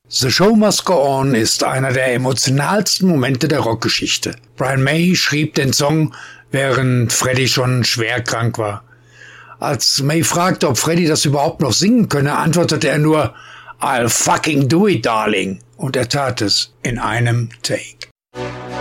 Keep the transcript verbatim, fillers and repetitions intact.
The Show Must Go On ist einer der emotionalsten Momente der Rockgeschichte. Brian May schrieb den Song, während Freddie schon schwer krank war. Als May fragte, ob Freddie das überhaupt noch singen könne, antwortete er nur, I'll fucking do it, darling. Und er tat es in einem Take.